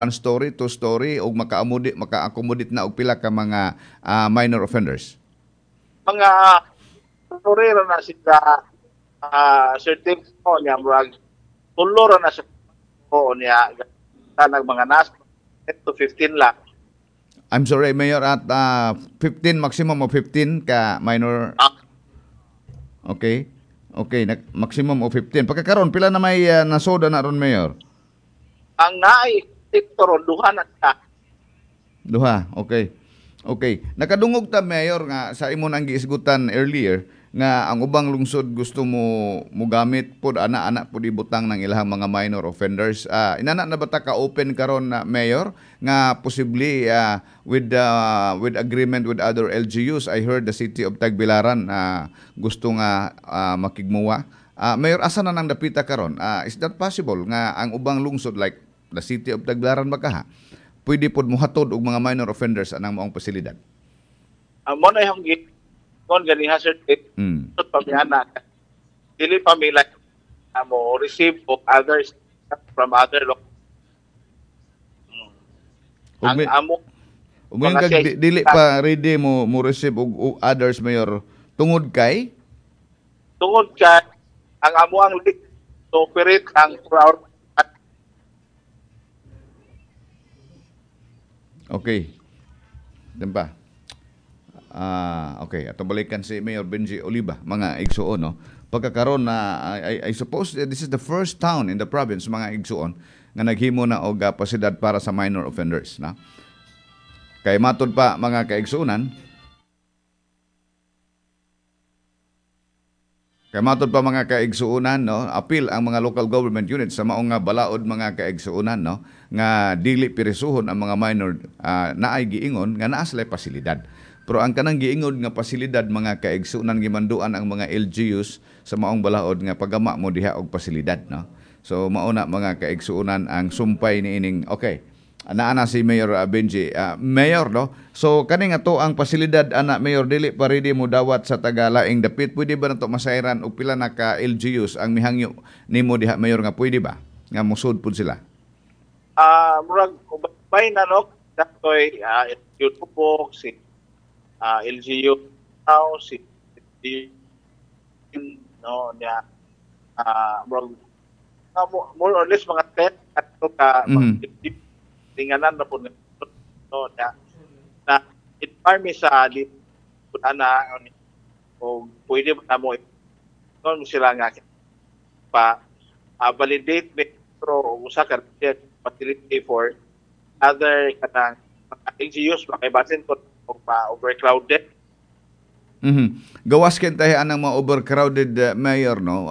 one story, two story o maka-accommodate na og pila ka mga minor offenders? Mga turero na sila certain ko niya murag tulo na sa ko niya tanang mga nas 10 to 15 lang. I'm sorry, Mayor, at 15, maximum of 15 ka minor. Okay. Okay, maximum of 15. Pagkakaroon, pila na may nasoda na ron, Mayor? Ang naay sektor duha na siya. Duha, okay. Okay. Nakadungog ta, Mayor, nga sa imo nang giisgutan earlier, nga ang ubang lungsod gusto mo gamit pod ana pod ibutang ng ilahang mga minor offenders. Inana na bata ka open karon na Mayor nga possibly with agreement with other LGUs. I heard the city of Tagbilaran gusto nga makigmuwa. Mayor, asa na nang dapita karon? Is that possible nga ang ubang lungsod like the city of Tagbilaran baka pwede pod mohatod og mga minor offenders anang maong pasilidad? Mo na yung kon gani hazard pamiyana dili pa mi like mo receive of others from other ang amo dili pa ready mo receive og others, Mayor, tungod kay ang amo ang to operate ang crowd. Okay. Dimba. Okay, atong balikan si Mayor Benji Oliva, mga igsuon, no. Pagkakaroon na I suppose this is the first town in the province, mga igsuon, nga naghimo na og pasidad para sa minor offenders, na. Kay matud pa mga kaigsuonan, no, apil ang mga local government units sa maong nga balaod mga kaigsuonan, no, nga dili pirisuhon ang mga minor naay giingon nga naa sila pasilidad. Pero ang kanang giingod nga pasilidad mga kaigsuonan gimanduan ang mga LGUs sa maong balaod nga pagama mo diha og pasilidad, no. So mauna mga kaigsuonan ang sumpay niining okay. Ana si Mayor Benji. Mayor, no? So kaning ato ang pasilidad ana Mayor dili pa ready mo dawat sa Tagalaing dapit. Pwede ba nato masayran og pila na ka LGUs ang mihangyo nimo diha, Mayor, nga pwede ba nga musud pud sila? Murag ubay na no datoy YouTube si LGU now si no niya murag more or less mga 10 at ka tinganan na po no na inform sa di ana o pwede ba mo non sila nga pa validate metro usa ka facility for other kanang LGUs makaibasin ko pa overcrowded. Gawas ken tahi anang mga overcrowded, Mayor, no.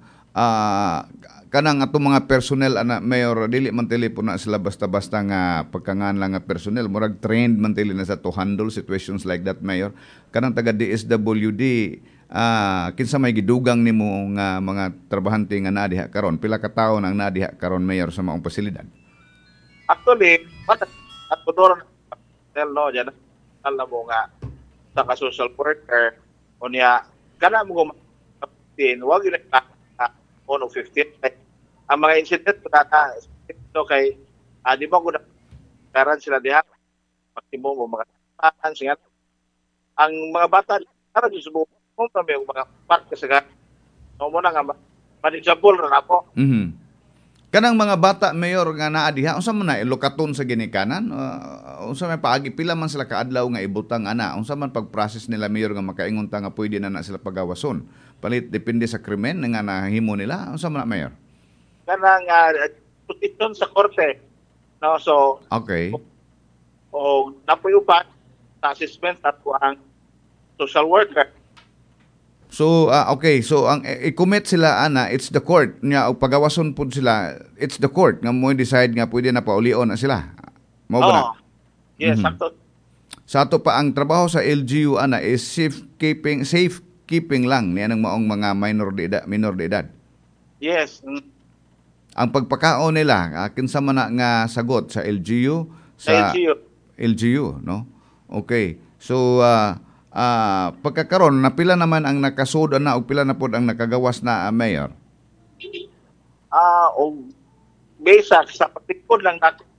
Kanang ato mga personnel ana Mayor dili man telepono sila basta-basta nga pagkangan lang nga personnel, murag trained man tili na sa to handle situations like that, Mayor. Kanang taga DSWD kinsa may gidugang nimo nga mga trabahante nga naa diha karon, pila ka tawo nang naa diha karon, Mayor, sa maong pasilidad? Actually at tudoran no diyan alam mo nga sa social worker o niya kana mo din wag yun on 15 ang mga incident na ito kay di ba ko na karan sila diha maximum mo mga siya ang mga bata para di subo mo pa may mga park sa no mo na nga manageable ra po. Kanang mga bata, Mayor, nga naa diha unsa man na lokaton sa ginikanan? Unsa man paagi pila man sila kaadlaw nga ibutang ana? Unsa man pag-process nila, Mayor, nga makaingon ta nga pwede na sila pagawason? Palit depende sa krimen nga nahimo nila. Unsa man na, Mayor? Kanang petition sa korte. No, so okay. O napuyo-pa sa assessment at ang social worker. So okay, so ang i-commit sila ana, it's the court nya og pagawason pud sila, it's the court nga mo decide nga pwede na paulion na sila. Mao ba na? Yes, sakto. Sa ato pa ang trabaho sa LGU ana is safe keeping lang niya ng maong mga minor de edad. Yes. Ang pagpakaon nila kinsa man na nga sagot sa LGU LGU, no? Okay. So pagkakaroon napila naman ang nakasud na og pila na pod ang nakagawas na, Mayor? O basic sa patikod lang natin